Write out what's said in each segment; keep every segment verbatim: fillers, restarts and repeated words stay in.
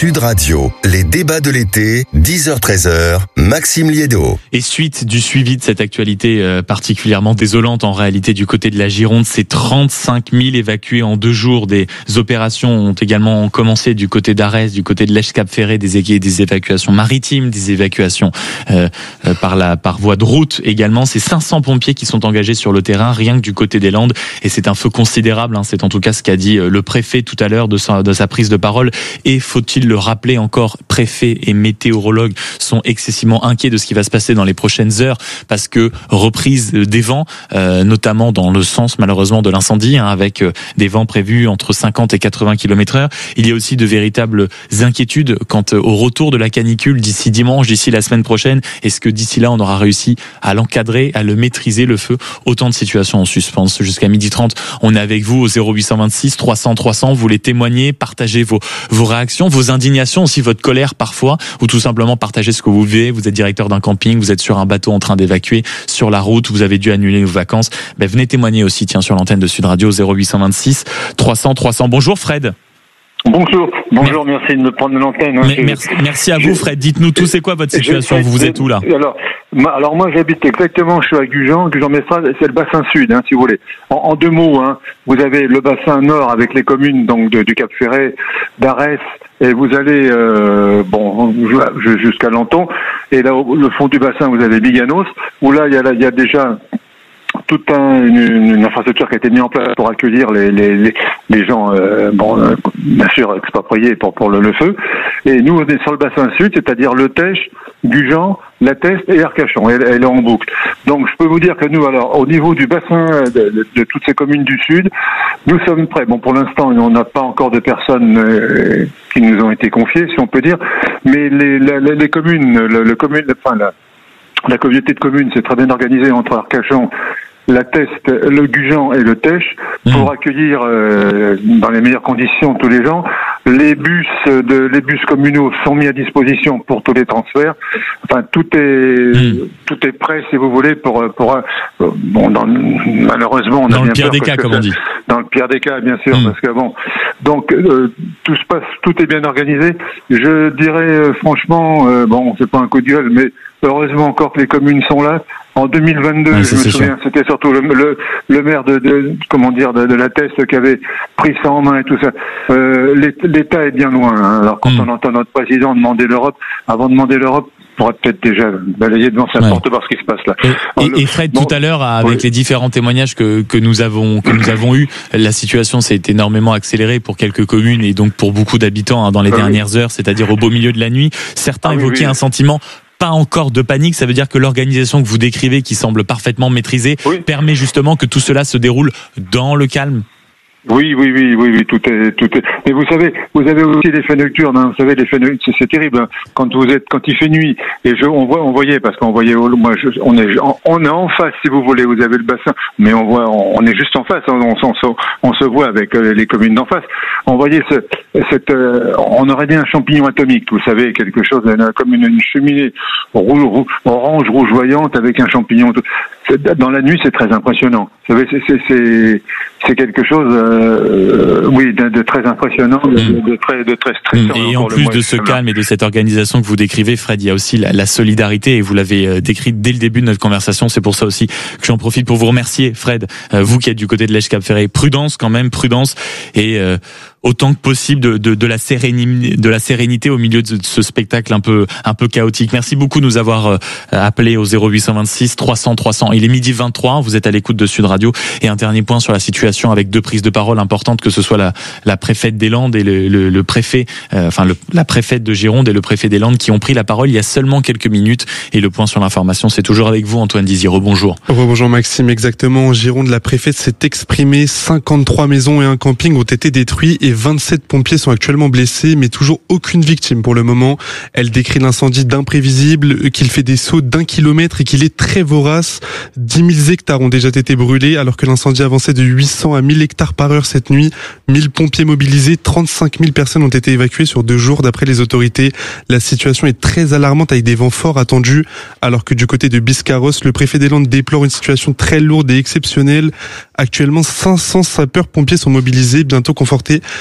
Sud Radio, les débats de l'été, dix heures treize heures, Maxime Liédo. Et suite du suivi de cette actualité euh, particulièrement désolante en réalité du côté de la Gironde, c'est trente-cinq mille évacués en deux jours. Des opérations ont également commencé du côté d'Arès, du côté de Lèche-Cap-Ferré, des, des évacuations maritimes, des évacuations euh, euh, par la par voie de route également. C'est cinq cents pompiers qui sont engagés sur le terrain, rien que du côté des Landes, et c'est un feu considérable. Hein, c'est en tout cas ce qu'a dit le préfet tout à l'heure de sa, de sa prise de parole. Et faut-il le rappeler encore, préfet et météorologues sont excessivement inquiets de ce qui va se passer dans les prochaines heures, parce que reprise des vents, euh, notamment dans le sens malheureusement de l'incendie, hein, avec euh, des vents prévus entre cinquante et quatre-vingts kilomètres heure. Il y a aussi de véritables inquiétudes quant au retour de la canicule d'ici dimanche, d'ici la semaine prochaine. Est-ce que d'ici là on aura réussi à l'encadrer, à le maîtriser, le feu? Autant de situations en suspens. Jusqu'à midi trente, on est avec vous au zéro huit cent vingt-six trois cents trois cents. Vous voulez témoigner, partager vos, vos réactions, vos indignations, aussi votre colère parfois, ou tout simplement partager ce que vous vivez. Vous êtes directeur d'un camping, vous êtes sur un bateau en train d'évacuer, sur la route, vous avez dû annuler vos vacances. Ben, venez témoigner aussi, tiens, sur l'antenne de Sud Radio, zéro huit cent vingt-six trois cents trois cents. Bonjour Fred. Bonjour, bonjour, merci, merci de me prendre l'antenne. Hein. Merci, merci à vous Fred, dites-nous tout, c'est quoi votre situation, vous vous êtes où là? Alors, alors moi j'habite exactement, je suis à Gujan, Gujan-Mestras, c'est le bassin sud, hein, si vous voulez. En, en deux mots, hein, vous avez le bassin nord avec les communes donc de, du Cap-Ferré, d'Arès, et vous allez euh, bon jusqu'à Lanton, et là au le fond du bassin vous avez Biganos, où là il y a, là, il y a déjà toute un, une, une infrastructure qui a été mise en place pour accueillir les les les, les gens euh, bon euh, bien sûr expropriés pour pour le, le feu. Et nous on est sur le bassin sud, c'est-à-dire Le Tèche, Gujan, La Teste et Arcachon. Elle, elle est en boucle. Donc je peux vous dire que nous alors au niveau du bassin de, de, de toutes ces communes du sud, nous sommes prêts. Bon pour l'instant on n'a pas encore de personnes euh, qui nous ont été confiées si on peut dire, mais les les, les communes, le, le commune, enfin la La communauté de communes s'est très bien organisée entre Arcachon, La Teste, le Gujan et le Tèche pour mmh. accueillir euh, dans les meilleures conditions tous les gens. Les bus de les bus communaux sont mis à disposition pour tous les transferts. Enfin tout est mmh. tout est prêt si vous voulez pour pour euh, bon dans, malheureusement on a dans bien le pire peur des cas comme on dit. Dans le pire des cas bien sûr mmh. parce que bon donc euh, tout se passe tout est bien organisé. Je dirais euh, franchement euh, bon c'est pas un coup de gueule mais heureusement encore que les communes sont là. En deux mille vingt-deux, ouais, je me souviens, sûr. C'était surtout le, le, le maire de, de comment dire de, de La Teste qui avait pris ça en main et tout ça. Euh, L'État est bien loin. Hein. Alors quand mmh. on entend notre président demander l'Europe, avant de demander l'Europe, on pourrait peut-être déjà balayer devant sa ouais. porte voir ce qui se passe là. Et, Alors, et Fred, bon, tout à l'heure, avec oui. les différents témoignages que, que nous avons que nous avons eus, la situation s'est énormément accélérée pour quelques communes et donc pour beaucoup d'habitants hein, dans les ah, dernières oui. heures, c'est-à-dire au beau milieu de la nuit. Certains ah, évoquaient oui, oui. un sentiment pas encore de panique, ça veut dire que l'organisation que vous décrivez, qui semble parfaitement maîtrisée, oui. permet justement que tout cela se déroule dans le calme. Oui, oui, oui, oui, oui, tout est, tout est. Mais vous savez, vous avez aussi des faits nocturnes. Hein, vous savez, les faits nocturnes, c'est, c'est terrible. Hein, quand vous êtes, quand il fait nuit, et je, on voit, on voyait, parce qu'on voyait, moi, je, on est, on est en face, si vous voulez. Vous avez le bassin, mais on voit, on, on est juste en face. On, on, on, on se voit avec les communes d'en face. On voyait ce, cette, euh, on aurait dit un champignon atomique. Vous savez, quelque chose comme une, une cheminée rouge, rouge, orange, rougeoyante avec un champignon. Dans la nuit, c'est très impressionnant. Vous savez, c'est, c'est, c'est, c'est quelque chose. Euh, Euh, oui, de, de très impressionnant, de, de, de très, de très stressant. Et en plus de ce calme et de cette organisation que vous décrivez, Fred, il y a aussi la, la solidarité, et vous l'avez décrite dès le début de notre conversation. C'est pour ça aussi que j'en profite pour vous remercier, Fred, vous qui êtes du côté de Lèche-Cap-Ferré. Prudence quand même, prudence, et euh, autant que possible de, de, de la sérénité, de la sérénité au milieu de ce spectacle un peu, un peu chaotique. Merci beaucoup de nous avoir euh, appelé au zéro huit cent vingt-six trois cents trois cents. Il est midi vingt-trois, vous êtes à l'écoute de Sud Radio. Et un dernier point sur la situation avec deux prises de parole importantes, que ce soit la, la préfète des Landes et le, le, le préfet, euh, enfin le, la préfète de Gironde et le préfet des Landes qui ont pris la parole il y a seulement quelques minutes. Et le point sur l'information, c'est toujours avec vous, Antoine Dizier. Rebonjour. Rebonjour Maxime, exactement. En Gironde, la préfète s'est exprimée. cinquante-trois maisons et un camping ont été détruits et vingt-sept pompiers sont actuellement blessés, mais toujours aucune victime pour le moment. Elle décrit l'incendie d'imprévisible, qu'il fait des sauts d'un kilomètre et qu'il est très vorace. dix mille hectares ont déjà été brûlés, alors que l'incendie avançait de huit cents à mille hectares par heure cette nuit. mille pompiers mobilisés, trente-cinq mille personnes ont été évacuées sur deux jours d'après les autorités. La situation est très alarmante avec des vents forts attendus, alors que du côté de Biscarrosse, le préfet des Landes déplore une situation très lourde et exceptionnelle. Actuellement, cinq cents sapeurs-pompiers sont mobilisés, bientôt confortés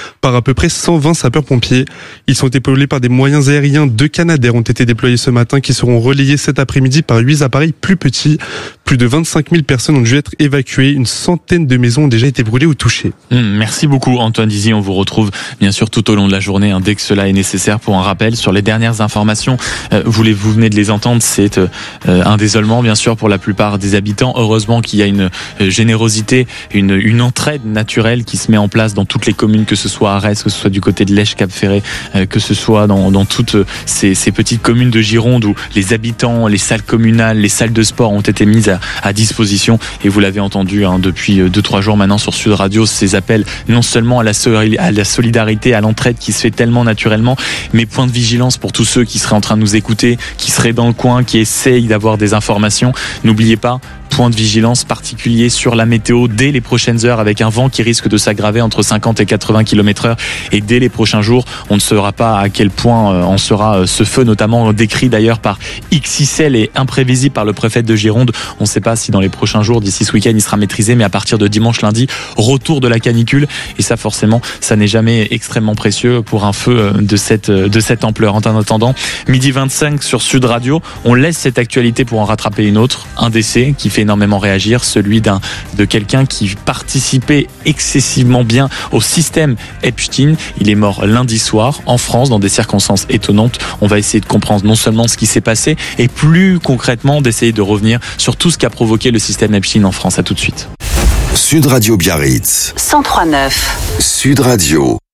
par à peu près cent vingt sapeurs-pompiers. Ils sont épaulés par des moyens aériens. Deux Canadair ont été déployés ce matin qui seront relayés cet après-midi par huit appareils plus petits. Plus de vingt-cinq mille personnes ont dû être évacuées. Une centaine de maisons ont déjà été brûlées ou touchées. Mmh, merci beaucoup Antoine Dizy. On vous retrouve bien sûr tout au long de la journée, hein, dès que cela est nécessaire. Pour un rappel sur les dernières informations, euh, vous, les, vous venez de les entendre, c'est euh, un désolement bien sûr pour la plupart des habitants. Heureusement qu'il y a une euh, générosité, une, une entraide naturelle qui se met en place dans toutes les communes, que ce soit à Arès, que ce soit du côté de Lèche, Cap-Ferré, euh, que ce soit dans, dans toutes ces, ces petites communes de Gironde où les habitants, les salles communales, les salles de sport ont été mises à, à disposition. Et vous l'avez entendu hein, depuis deux trois jours maintenant sur Sud Radio, ces appels non seulement à la, à la solidarité, à l'entraide qui se fait tellement naturellement, mais point de vigilance pour tous ceux qui seraient en train de nous écouter, qui seraient dans le coin, qui essayent d'avoir des informations. N'oubliez pas, point de vigilance particulier sur la météo dès les prochaines heures, avec un vent qui risque de s'aggraver entre cinquante et quatre-vingts kilomètres heure. Et dès les prochains jours, on ne saura pas à quel point en sera ce feu, notamment décrit d'ailleurs par X X L et imprévisible par le préfet de Gironde. On ne sait pas si dans les prochains jours, d'ici ce week-end, il sera maîtrisé, mais à partir de dimanche, lundi, retour de la canicule. Et ça, forcément, ça n'est jamais extrêmement précieux pour un feu de cette, de cette ampleur. En attendant, midi vingt-cinq sur Sud Radio, on laisse cette actualité pour en rattraper une autre. Un décès qui fait énormément réagir, celui d'un de quelqu'un qui participait excessivement bien au système Epstein. Il est mort lundi soir en France dans des circonstances étonnantes. On va essayer de comprendre non seulement ce qui s'est passé et plus concrètement d'essayer de revenir sur tout ce qu'a provoqué le système Epstein en France. À tout de suite. Sud Radio Biarritz cent trois neuf. Sud Radio.